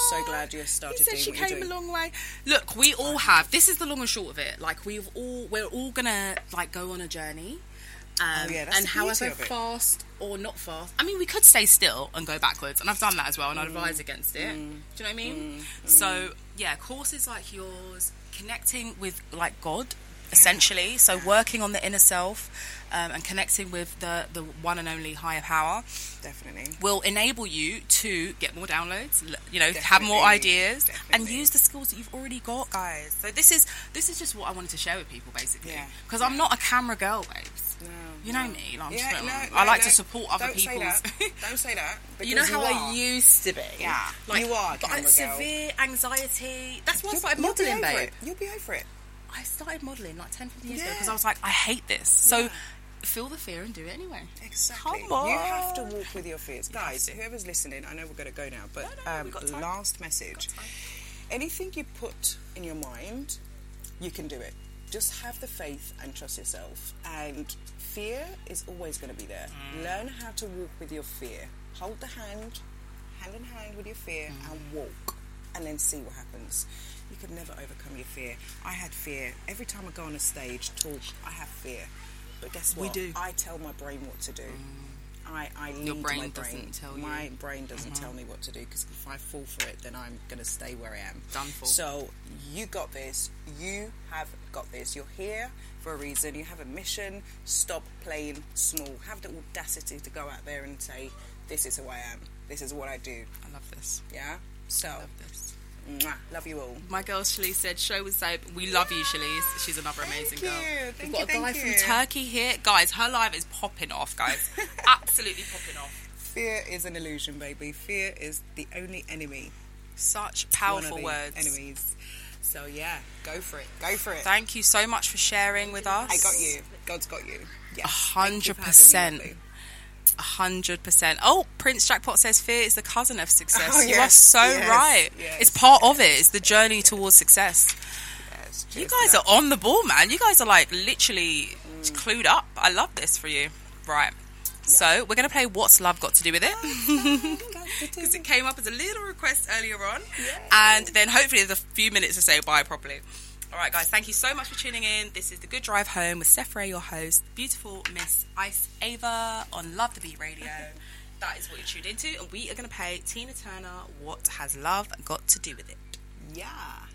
so glad you started doing what you're doing. She came a long way. Look, we all have. This is the long and short of it. Like, we're all gonna like go on a journey. And however fast or not fast, I mean, we could stay still and go backwards, and I've done that as well, and I advise against it. Do you know what I mean? So yeah, courses like yours, connecting with like God, essentially. So working on the inner self, and connecting with the one and only higher power, definitely will enable you to get more downloads. You know, have more ideas, and use the skills that you've already got, guys. So this is just what I wanted to share with people, basically. Because I'm not a camera girl, babes. No, you know me. Like, I like to support other people. Don't say that. You know how I used to be. Yeah, like, you are. But severe anxiety. That's why I started modelling, babe. You'll be over it. I started modelling like 10, 15 years ago because I was like, I hate this. So feel the fear and do it anyway. Exactly. Come on. You have to walk with your fears. Guys, whoever's listening, I know we're going to go now, but last message. Anything you put in your mind, you can do it. Just have the faith and trust yourself. And fear is always going to be there. Learn how to walk with your fear. Hold the hand in hand with your fear, and walk. And then see what happens. You could never overcome your fear. I had fear. Every time I go on a stage, talk, I have fear. But guess what? We do. I tell my brain what to do. I lead Your brain my brain. Doesn't tell you. My brain doesn't tell me what to do, because if I fall for it, then I'm going to stay where I am. Done for. So you got this. You have got this. You're here for a reason. You have a mission. Stop playing small. Have the audacity to go out there and say, this is who I am. This is what I do. I love this. Yeah? So. I love this. Mwah, love you all. My girl Shalise said, show was dope. We love you, Shalise. She's another amazing girl. We've got a guy from Turkey here. Guys, her live is popping off, guys. Absolutely popping off. Fear is an illusion, baby. Fear is the only enemy. Such powerful words. Enemies. So yeah, go for it. Go for it. Thank you so much for sharing with us. I got you. God's got you. Yes. 100%. 100%. Oh, Prince Jackpot says fear is the cousin of success. Oh, you are so right. Yes. It's part of it. It's the journey towards success. Yes, you guys are on the ball, man. You guys are like literally clued up. I love this for you. Right. Yeah. So we're going to play What's Love Got to Do With It? Because it came up as a little request earlier on. Yes. And then hopefully there's a few minutes to say bye properly. All right, guys, thank you so much for tuning in. This is The Good Drive Home with Steph Ray, your host, beautiful Miss Ice Ava on Love the Beat Radio. That is what you tuned into. And we are going to play Tina Turner, What Has Love Got to Do With It? Yeah.